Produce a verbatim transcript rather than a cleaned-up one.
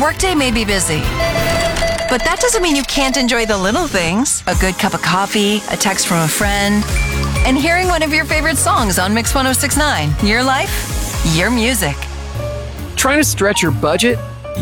workday may be busy, but that doesn't mean you can't enjoy the little things. A good cup of coffee, a text from a friend, and hearing one of your favorite songs on Mix one oh six point nine. Your life, your music. Trying to stretch your budget?